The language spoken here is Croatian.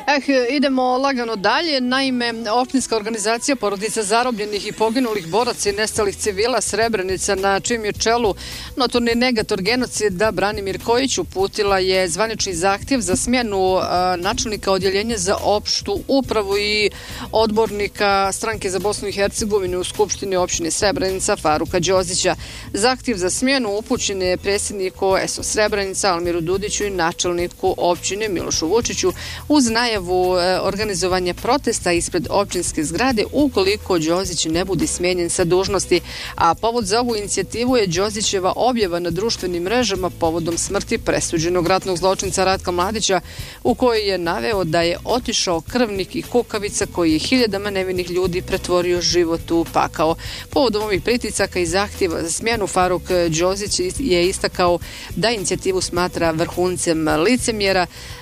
Idemo lagano dalje. Naime, opštinska organizacija porodica zarobljenih i poginulih boraca i nestalih civila Srebrenica, na čijem je čelu notorni negator genocida Branimir Kojić, uputila je zvanični zahtjev za smjenu načelnika odjeljenja za opštu upravu i odbornika stranke za Bosnu i Hercegovinu u Skupštini opštine Srebrenica Faruka Đozića. Zahtjev za smjenu upućen je predsjedniku SO Srebrenica Almiru Dudiću i načelniku opštine Milošu Vučiću uz najavu organizovanja protesta ispred općinske zgrade ukoliko Đozić ne bude smijenjen sa dužnosti. A povod za ovu inicijativu je Đozićeva objava na društvenim mrežama povodom smrti presuđenog ratnog zločinca Ratka Mladića, u kojoj je naveo da je otišao krvnik i kukavica koji je hiljadama nevinih ljudi pretvorio život u pakao. Povodom ovih pritisaka i zahtjeva za smjenu Faruk Đozić je istakao da inicijativu smatra vrhuncem licemjera,